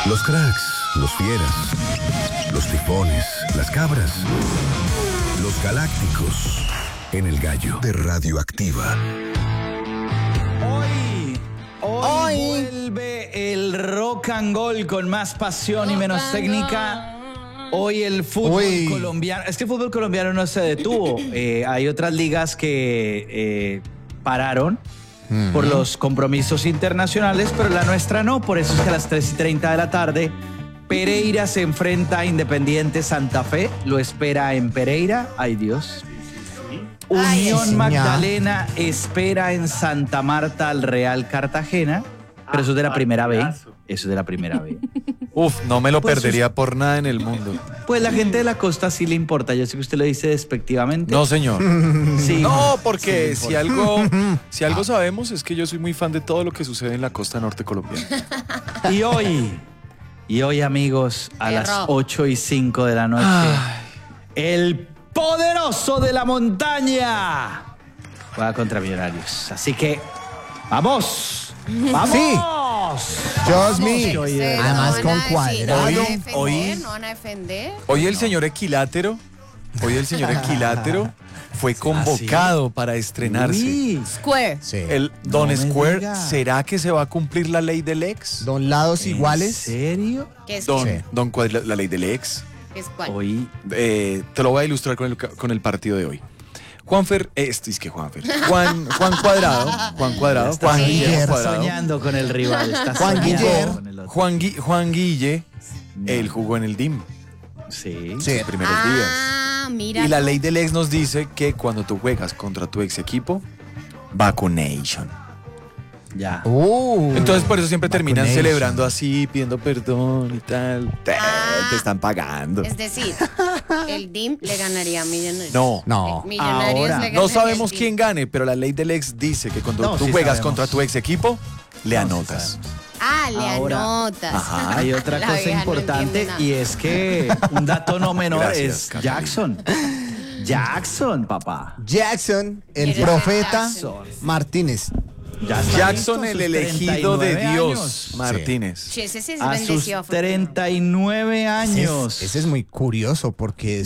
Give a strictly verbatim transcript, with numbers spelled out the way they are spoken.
Los cracks, los fieras, los tifones, las cabras, los galácticos en el gallo de Radioactiva. Hoy, hoy, Hoy. vuelve el rock and roll con más pasión y menos técnica. Hoy el fútbol Uy. colombiano, es que el fútbol colombiano no se detuvo. Eh, hay otras ligas que eh, pararon uh-huh. por los compromisos internacionales, pero la nuestra no. Por eso es que a las tres y treinta de la tarde Pereira se enfrenta a Independiente Santa Fe. Lo espera en Pereira. Ay, Dios. Ay, Unión señor. Magdalena espera en Santa Marta al Real Cartagena. Pero eso es de la primera B. Eso es de la primera B. Uf, no me lo Pues perdería sus- por nada en el mundo. Pues la gente de la costa sí le importa. Yo sé que usted lo dice despectivamente. No, señor. Sí. No, Sí porque le si importa. algo, si algo sabemos es que yo soy muy fan de todo lo que sucede en la costa norte colombiana. Y hoy, y hoy, amigos, a Perro. las ocho y cinco de la noche, el poderoso de la montaña juega contra Millonarios. Así que, ¡vamos! ¡Vamos! Just me. Sí, oye, No Además van con a decir, cuadrado. No van a Hoy- defender, hoy- no van a defender. Hoy el señor Equilátero, hoy el señor Equilátero fue convocado para estrenarse. Uy, Square. Sí. El Don No me Square, diga. ¿será que se va a cumplir la ley del ex? Don lados ¿en iguales. serio? ¿Qué es, Don, Sí. don ¿cuál es la, la ley del ex? ¿Qué es cuál? Hoy, Eh, te lo voy a ilustrar con el, con el partido de hoy. Juanfer, eh, esto es que Juanfer. Juan, Juan Cuadrado, Juan Cuadrado, está Juan Sí. Guillermo Guiller. soñando, Cuadrado. soñando con el rival. Está Juan soñando Guiller. con el otro. Juan, Gui- Juan Guille, No. él jugó en el D I M Sí. Sí. los primeros días. Ah, mira. Y la tú. ley del ex nos dice que cuando tú juegas contra tu ex equipo, vacunation. Ya. Uh. Entonces por eso siempre terminan Vacunation. celebrando así, pidiendo perdón y tal. Te, Ah. te están pagando. Es decir, el D I M le ganaría a Millonarios. No. No. Eh, Millonarios Ahora. le No ganaría sabemos al D I M. quién gane, pero la ley del ex dice que cuando No, tú sí juegas sabemos. contra tu ex equipo, le No, sí anotas. sabemos. Ah, le Ahora. anotas. Ajá. Hay otra La cosa vieja no importante entiende nada. y es que un dato no menor Gracias, es Catalina. Jackson. Jackson, papá. Jackson, el Mira, profeta Jackson. Martínez. Ya está Jackson, listo, el sus elegido de treinta y nueve Dios, años. Martínez. Sí, ese sí es A sus bendecido. treinta y nueve Ese años. es, ese es muy curioso porque